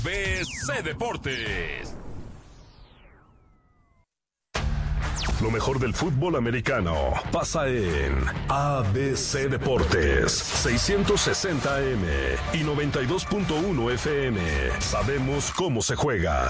ABC Deportes. Lo mejor del fútbol americano pasa en ABC Deportes, 660 AM y 92.1 FM. Sabemos cómo se juega.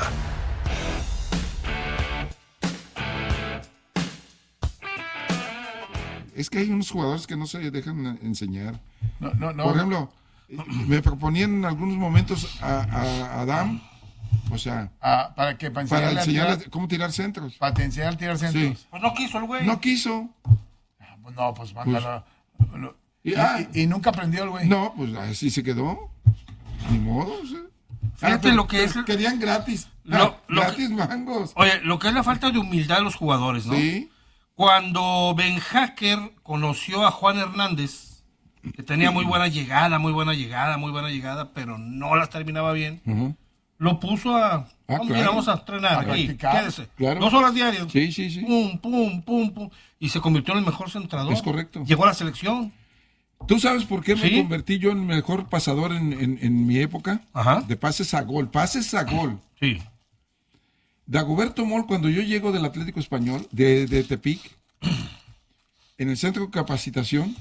Es que hay unos jugadores que no se dejan enseñar. No. Por ejemplo, me proponían en algunos momentos a Adam, o sea, para enseñarle cómo tirar centros. Para enseñar a tirar centros. Sí. Pues no quiso el güey. No quiso. No, pues mándalo. Y nunca aprendió el güey. No, pues así se quedó. Ni modo, o sea. Fíjate lo que es. Querían gratis. Gratis mangos. Oye, lo que es la falta de humildad de los jugadores, ¿no? Sí. Cuando Ben Hacker conoció a Juan Hernández, que tenía muy buena llegada, pero no las terminaba bien, lo puso a... Vamos a entrenar aquí, quédese. Claro. 2 horas diarias. Sí. Pum. Y se convirtió en el mejor centrador. Es correcto. Llegó a la selección. ¿Tú sabes por qué me ¿Sí? convertí yo en el mejor pasador en mi época? Ajá. De pases a gol. Pases a gol. Sí. Dagoberto Moll, cuando yo llego del Atlético Español, de Tepic, en el centro de capacitación,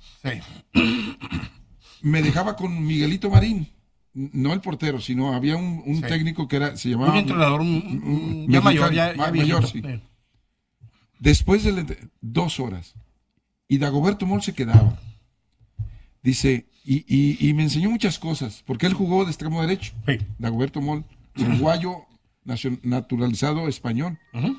me dejaba con Miguelito Marín. No el portero, sino había un técnico que se llamaba... Un entrenador ya mayor, ya mayor, sí. Después de 2 horas. Y Dagoberto Moll se quedaba. Dice, y me enseñó muchas cosas, porque él jugó de extremo derecho. Sí. Dagoberto Moll, uruguayo naturalizado español.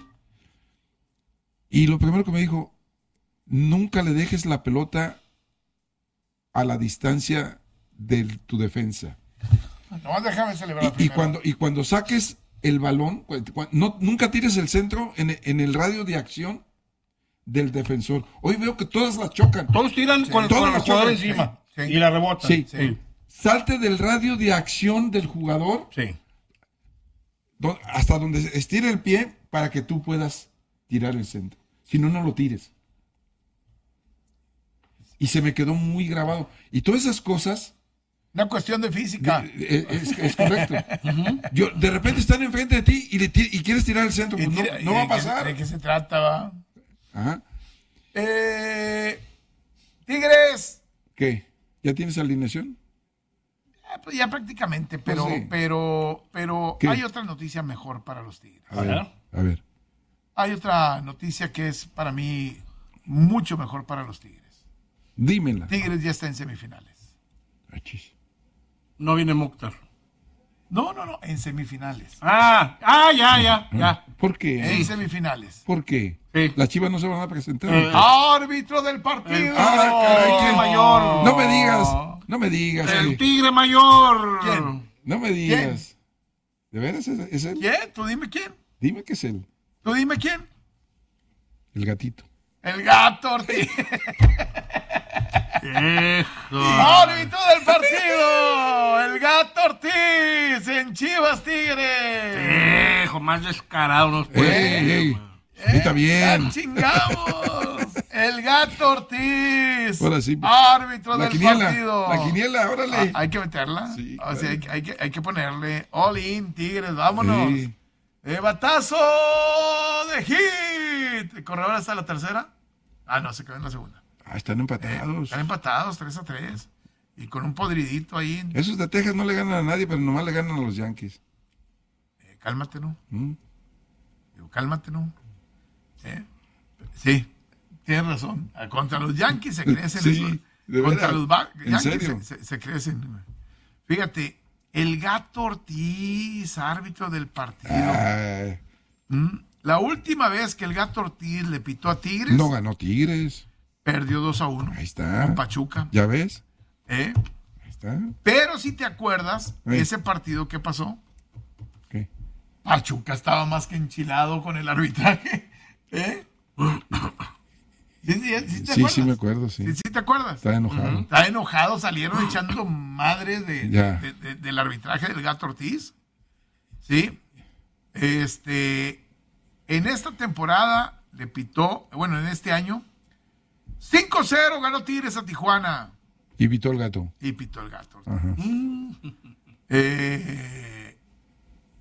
Y lo primero que me dijo, nunca le dejes la pelota a la distancia de tu defensa. No, déjame celebrar y cuando saques el balón, nunca tires el centro en el radio de acción del defensor. Hoy veo que todas las chocan. Todos tiran con el jugador encima. Sí. Y la rebotan. Sí. Salte del radio de acción del jugador hasta donde estire el pie para que tú puedas tirar el centro. Si no, no lo tires. Y se me quedó muy grabado. Y todas esas cosas... Una cuestión de física. Es correcto. De repente están enfrente de ti y quieres tirar el centro. Pues no va a pasar. ¿De qué se trata, va? Ajá. Tigres. ¿Qué? ¿Ya tienes alineación? Pues ya prácticamente, pero, Pues sí. pero ¿Qué? hay otra noticia mejor para los Tigres. A ver. Hay otra noticia que es para mí mucho mejor para los Tigres. Dímela. Tigres ya está en semifinales. Achis. No viene Mokhtar. No, en semifinales. Ya. ¿Por qué? En semifinales. ¿Por qué? Sí. Las Chivas no se van a presentar. Árbitro del partido. Caray, ¿quién? Mayor. No me digas. El que- Tigre Mayor. ¿Quién? No me digas. ¿De veras es él? ¿Quién? Tú dime quién. Dime que es él. Tú dime quién. El gatito. El Gato Ortiz. Hijo. Árbitro del partido. El Gato Ortiz en Chivas Tigres. Hijo, más descarado nos puede. ¡Ey! Está bien. ¡Ya chingamos! El Gato Ortiz. Ahora sí. Árbitro La del quiniela. partido. La quiniela, órale. Hay que meterla. Sí, O sea, claro. hay que ponerle all in, Tigres, vámonos. Sí. Batazo de hit. ¿Corredor hasta la tercera? No, se quedó en la segunda. Están empatados. Están empatados 3-3. Y con un podridito ahí. Esos de Texas no le ganan a nadie, pero nomás le ganan a los Yankees. Cálmate, ¿no? ¿Mm? Digo, cálmate, ¿no? Sí, tienes razón. Contra los Yankees se crecen. Sí, de Contra veras. los ¿En Yankees serio? se crecen. Fíjate, el Gato Ortiz, árbitro del partido. Ah, La última vez que el Gato Ortiz le pitó a Tigres, no ganó Tigres. perdió 2-1. Ahí está. Con Pachuca. ¿Ya ves? ¿Eh? Ahí está. Pero si te acuerdas, Sí. ese partido, ¿qué pasó? ¿Qué? Pachuca estaba más que enchilado con el arbitraje. ¿Eh? ¿Sí te acuerdas? Sí, me acuerdo, sí. ¿Sí te acuerdas? Está enojado. Está enojado, salieron echando madres Ya. del arbitraje del Gato Ortiz. ¿Sí? En esta temporada le pitó, bueno, en este año, 5-0 ganó Tigres a Tijuana. Y pitó el gato. Y pitó el Gato Ortiz. Ajá.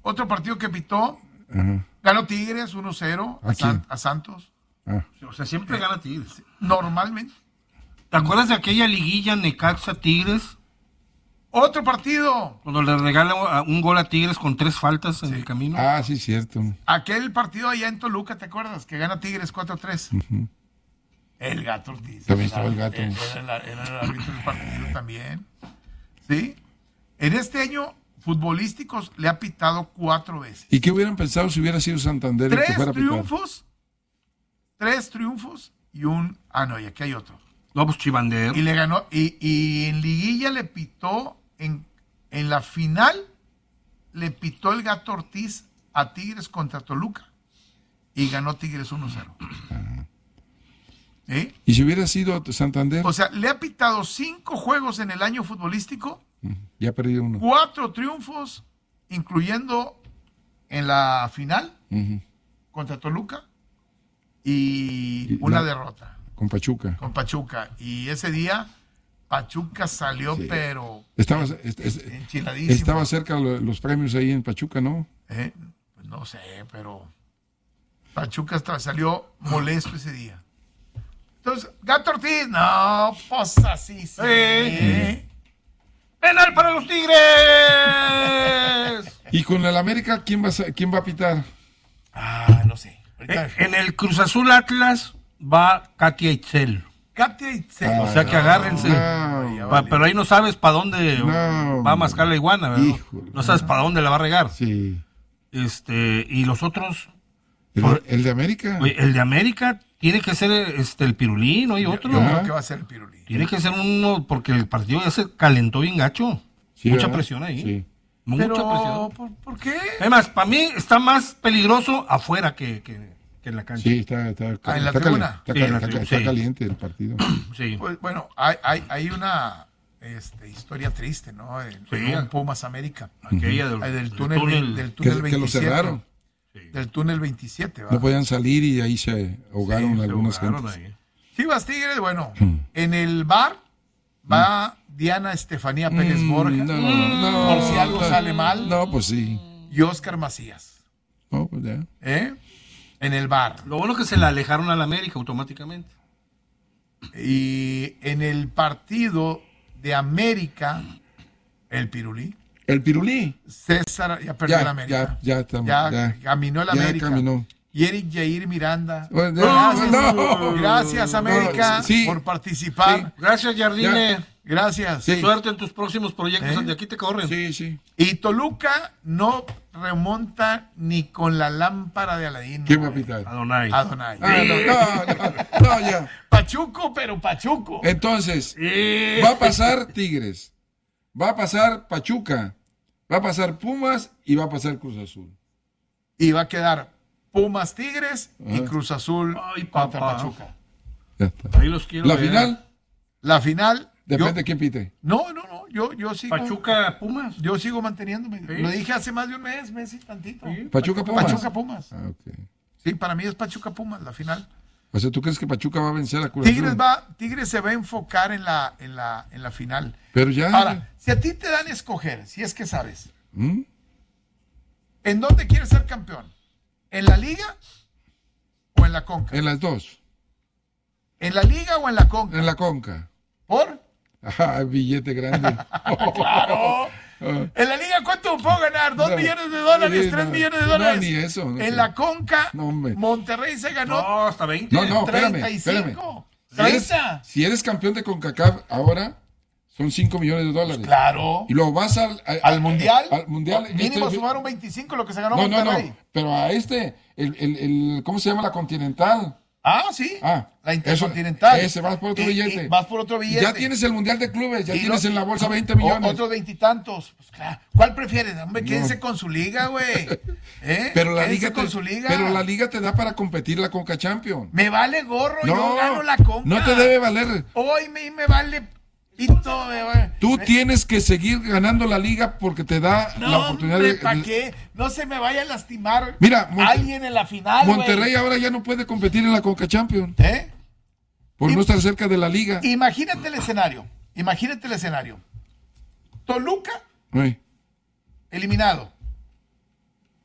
Otro partido que pitó, Ajá. ganó Tigres 1-0 ¿A quién? a Santos. Ah. O sea, siempre gana Tigres. Normalmente. ¿Te acuerdas de aquella liguilla Necaxa Tigres? Otro partido. Cuando le regalan un gol a Tigres con 3 faltas en el camino. Ah, sí, cierto. Aquel partido allá en Toluca, ¿te acuerdas? Que gana Tigres 4-3. El Gato Ortiz. También estaba el Gato. Era el árbitro del partido también. ¿Sí? En este año futbolísticos le ha pitado 4 veces. ¿Y qué hubieran pensado si hubiera sido Santander el que 3 fuera a pitar? triunfos. 3 triunfos y un... Ah, no, y aquí hay otro. No, pues Chivander. Y le ganó. Y en liguilla le pitó... En la final le pitó el Gato Ortiz a Tigres contra Toluca. Y ganó Tigres 1-0. ¿Sí? ¿Y si hubiera sido Santander? O sea, le ha pitado 5 juegos en el año futbolístico, Ya ha perdido uno. 4 triunfos, incluyendo en la final contra Toluca, y una derrota Con Pachuca. con Pachuca. Y ese día Pachuca salió, Sí. pero Estaba enchiladísimo. cerca los premios ahí en Pachuca, ¿no? Pues no sé, pero Pachuca salió molesto ese día. Entonces, Gato Ortiz, no, pues así sí. ¡Penal para los Tigres! Y con el América, ¿quién va a pitar? Ah, no sé. Ahorita- En el Cruz Azul Atlas va Katia Itzel. Katia Itzel. O sea que agárrense. No, Pero ahí no sabes para dónde No, va a mascar la iguana, ¿verdad? híjole. No sabes para dónde la va a regar. sí. Y los otros, ¿El de América? oye, el de América tiene que ser el Pirulín, ¿no? Y otro. Yo Ajá. creo que va a ser el Pirulín. Tiene que ser uno, porque el partido ya se calentó bien gacho. Sí, Mucha ¿verdad? presión ahí. Sí. Mucha Pero, presión. ¿por qué? Además, para mí está más peligroso afuera que en la cancha. Sí, está en la está tribuna. cali- Sí, en la está tribuna, está sí. caliente el partido. Sí. Pues, bueno, hay una historia triste, ¿no? En un Pumas América. Aquella Del túnel, del Que, túnel que lo 27. cerraron. Del túnel 27, ¿va? No podían salir y ahí se ahogaron Sí, algunas se ahogaron gentes. ahí. Chivas Tigres, bueno, en el bar va Diana Estefanía Pérez Borja, por si algo sale mal, No, pues sí. y Oscar Macías, No, pues ya. en el bar. Lo bueno es que se la alejaron a la América automáticamente. Y en el partido de América, el Pirulí, El Pirulí. César, ya perdió Ya, el América. ya estamos, Ya ya. caminó el Ya América. caminó. Y Eric Jair Miranda. Bueno, Gracias, no. gracias, América, No, sí. por participar. Gracias, Jardine. Gracias. Sí. Suerte en tus próximos proyectos. De aquí te corren. Sí, sí. Y Toluca no remonta ni con la lámpara de Aladín. ¿Quién va a pitar? Adonai. Adonai. No, ya. Pachuco, pero Pachuco. Entonces, va a pasar Tigres, va a pasar Pachuca, va a pasar Pumas y va a pasar Cruz Azul. Y va a quedar Pumas Tigres y Ajá. Cruz Azul Ay, contra papá. Pachuca. Ya está. Ahí los quiero La ver. final, La final. depende de quién pite. No. Yo sigo. Pachuca, Pumas. Yo sigo manteniéndome. Sí. Lo dije hace más de un mes y tantito. Sí. Pachuca Pumas. Pachuca Pumas. Ah, ok. Sí, para mí es Pachuca Pumas la final. O sea, ¿tú crees que Pachuca va a vencer a Cruz Azul? Tigres se va a enfocar en la final. Pero ya. Ahora, si a ti te dan a escoger, si es que sabes, ¿Mm? ¿en dónde quieres ser campeón? ¿En la Liga o en la Conca? En las dos. ¿En la Liga o en la Conca? En la Conca. ¿Por? Ajá, billete grande. ¡Claro! ¿En la Liga cuánto puedo ganar? ¿2 No. millones de dólares? Sí, ¿3 no. millones de No, dólares? ni eso, no en sé. la Conca, No, hombre. Monterrey se ganó No, hasta 20. No, espérame, 35. espérame. 30. Si eres campeón de CONCACAF ahora, son 5 millones de dólares. Claro. Y luego vas ¿Al Mundial? Al Mundial. Mínimo este- sumaron 25 lo que se ganó No, Monterrey. pero a ¿cómo se llama la Continental? Ah, sí. Ah, La Intercontinental. Ese, vas por otro billete. Vas por otro billete. Ya tienes el Mundial de Clubes, ya Y tienes no- en la bolsa 20 millones. Otros 20 y tantos. Pues, claro. ¿Cuál prefieres? Hombre, quédense con su liga, güey. Pero la Quédense liga con su liga. Pero la liga te da para competir la Conca Champions. Me vale gorro, yo gano la Conca. no te debe valer. Hoy me vale pito, me vale. Tú tienes que seguir ganando la liga porque te da No, la oportunidad hombre, de. ¿para qué? No se me vaya a lastimar Mira, alguien en la final, Monterrey ahora ya no puede competir en la Conca Champions güey. por Y- no estar cerca de la liga. Imagínate el escenario. Imagínate el escenario. Toluca Ay, eliminado.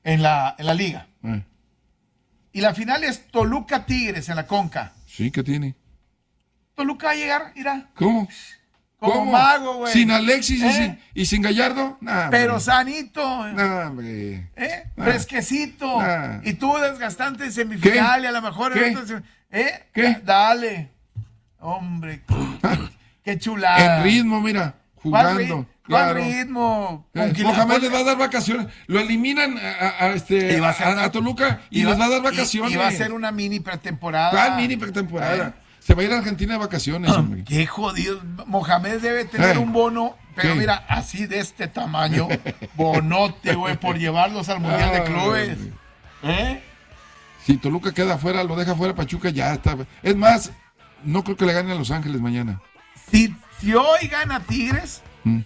en la liga. Y la final es Toluca-Tigres en la Conca. Sí, ¿qué tiene? Toluca va a llegar, mira. ¿Cómo? Como ¿Cómo? mago, güey. ¿Sin Alexis y sin Gallardo? Nah, Pero hombre. sanito. Nah, hombre. Fresquecito. Nah. Y tú desgastante en semifinal y a lo mejor... ¿Qué? ¿Qué? Dale. Hombre, qué chulada. En ritmo, mira, jugando. ¿Cuál Claro. ritmo? Mohamed les va a dar vacaciones. Lo eliminan a Toluca y les va a dar vacaciones. Y va a ser una mini pretemporada. ¿Cuál mini pretemporada? Se va a ir a Argentina de vacaciones, hombre. Qué jodido. Mohamed debe tener un bono, pero ¿Qué? mira, así de este tamaño. Bonote, güey, por llevarlos al Mundial de Clubes. Si Toluca queda afuera, lo deja fuera Pachuca, ya está. Es más, no creo que le gane a Los Ángeles mañana. Si hoy gana Tigres,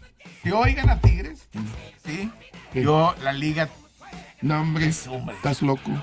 sí, ¿Qué? yo la liga... No, hombre, hombre. estás loco.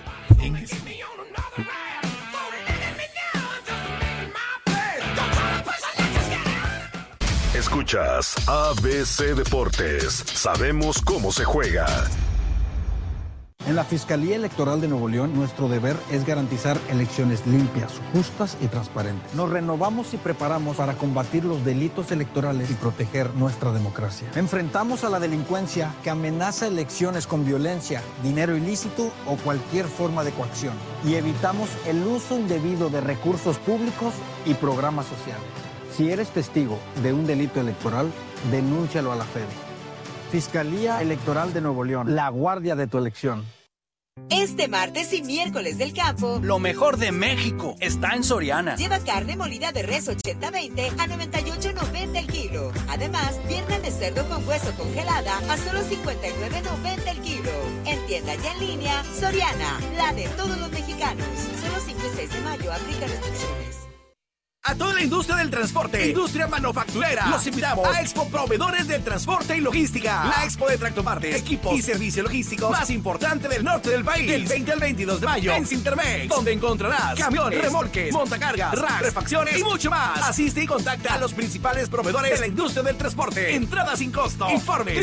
Escuchas ABC Deportes. Sabemos cómo se juega. En la Fiscalía Electoral de Nuevo León, nuestro deber es garantizar elecciones limpias, justas y transparentes. Nos renovamos y preparamos para combatir los delitos electorales y proteger nuestra democracia. Enfrentamos a la delincuencia que amenaza elecciones con violencia, dinero ilícito o cualquier forma de coacción. Y evitamos el uso indebido de recursos públicos y programas sociales. Si eres testigo de un delito electoral, denúncialo a la FED. Fiscalía Electoral de Nuevo León, la guardia de tu elección. Este martes y miércoles del campo, lo mejor de México está en Soriana. Lleva carne molida de res 80-20 a 98.90 el kilo. Además, pierna de cerdo con hueso congelada a solo 59.90 el kilo. En tienda y en línea, Soriana, la de todos los mexicanos. Solo 5 y 6 de mayo, aplica restricciones. A toda la industria del transporte, industria manufacturera, los invitamos a Expo Proveedores de Transporte y Logística. La Expo de tractopartes, equipos y servicios logísticos más importante del norte del país. Del 20 al 22 de mayo en Cintermex, donde encontrarás camiones, remolques, montacargas, racks, refacciones y mucho más. Asiste y contacta a los principales proveedores de la industria del transporte. Entrada sin costo. Informe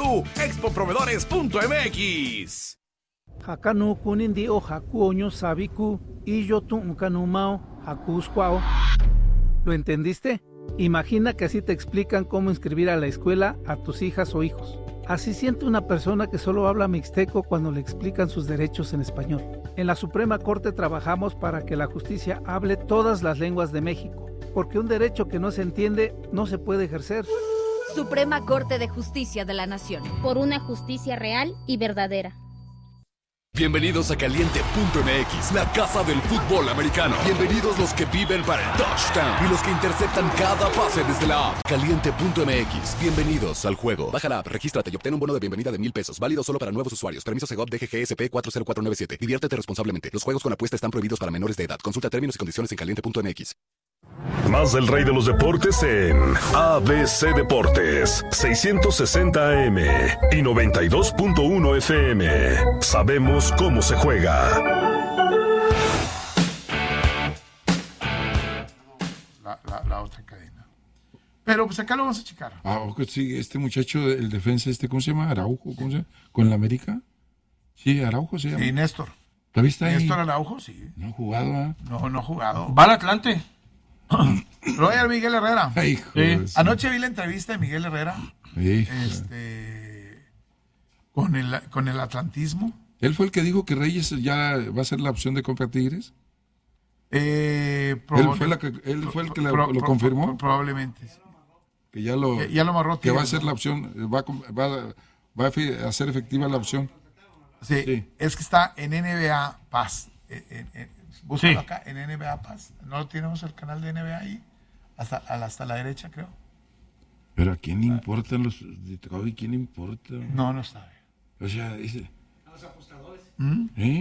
www.expoproveedores.mx. Hakanu kunindi o haku oño sabiku y yo tu unkanumao hakuskwao. ¿Lo entendiste? Imagina que así te explican cómo inscribir a la escuela a tus hijas o hijos. Así siente una persona que solo habla mixteco cuando le explican sus derechos en español. En la Suprema Corte trabajamos para que la justicia hable todas las lenguas de México, porque un derecho que no se entiende no se puede ejercer. Suprema Corte de Justicia de la Nación. Por una justicia real y verdadera. Bienvenidos a Caliente.mx, la casa del fútbol americano. Bienvenidos los que viven para el touchdown y los que interceptan cada pase desde la app. Caliente.mx, bienvenidos al juego. Baja la app, regístrate y obtén un bono de bienvenida de $1,000. Válido solo para nuevos usuarios. Permiso Segov DGGSP 40497. Diviértete responsablemente. Los juegos con apuesta están prohibidos para menores de edad. Consulta términos y condiciones en Caliente.mx. Más del rey de los deportes en ABC Deportes, 660 AM y 92.1 FM. Sabemos cómo se juega. La otra cadena. Pero pues acá lo vamos a checar. Sí, este muchacho, el defensa, ¿cómo se llama? Araujo, ¿cómo se llama? ¿Con la América? Sí, Araujo se llama. Sí, Néstor. ¿La viste ahí? Néstor Araujo, sí. No ha jugado, ¿eh? No ha jugado. Va al Atlante. Roger Miguel Herrera. Ay, sí. Anoche vi la entrevista de Miguel Herrera. Con el atlantismo. ¿Él fue el que dijo que Reyes ya va a ser la opción de compra Tigres? ¿Él fue el que lo confirmó? Probablemente. Que ya lo amarró. Que va a ser la opción, va a hacer efectiva la opción. Sí. Es que está en NBA Paz. Búscalo acá en NBA Paz. ¿No tenemos el canal de NBA ahí? Hasta la derecha, creo. Pero ¿a quién importan los de Kobe? ¿Quién importa? No sabe. O sea, dice... A los apostadores.